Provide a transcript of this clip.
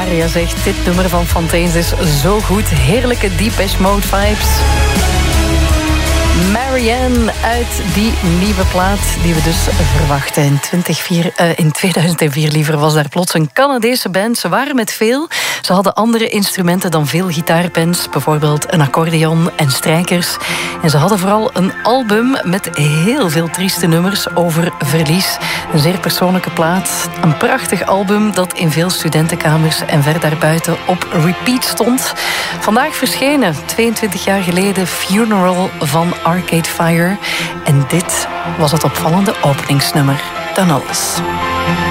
Aria zegt, dit nummer van Fontaine's is zo goed. Heerlijke Depeche Mode vibes. Marianne uit die nieuwe plaat die we dus verwachten. In 2004 liever was daar plots een Canadese band. Ze waren met veel. Ze hadden andere instrumenten dan veel gitaarbands. Bijvoorbeeld een accordeon en strijkers. En ze hadden vooral een album met heel veel trieste nummers over verlies. Een zeer persoonlijke plaat. Een prachtig album dat in veel studentenkamers en ver daarbuiten op repeat stond. Vandaag verschenen, 22 jaar geleden, Funeral van Arcade Fire. En dit was het opvallende openingsnummer dan alles.